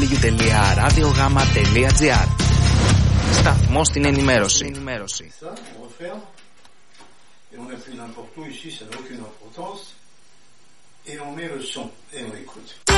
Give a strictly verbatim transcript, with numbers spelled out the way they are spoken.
τελεία ραδιογάμα τελεία τζι άρ. Σταθμός στην ενημέρωση. Et on appuie n'importe où, ici ça n'a aucune importance, et on met le son, et on écoute.